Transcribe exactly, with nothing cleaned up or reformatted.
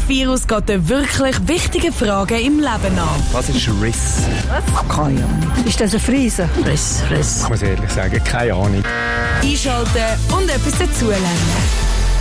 Virus geht den wirklich wichtigen Fragen im Leben nach. Was ist Riss? Was? Keine Ahnung. Ist das ein Friese? Riss, Riss. Ich muss ehrlich sagen, keine Ahnung. Einschalten und etwas dazulernen.